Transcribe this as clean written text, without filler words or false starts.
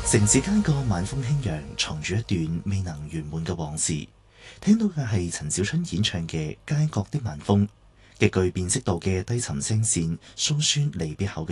城市間個晚風輕揚，藏住一段未能圓滿嘅往事。聽到嘅係陳小春演唱嘅《街角的晚風》，極具辨識度嘅低沉聲線，訴說離別後嘅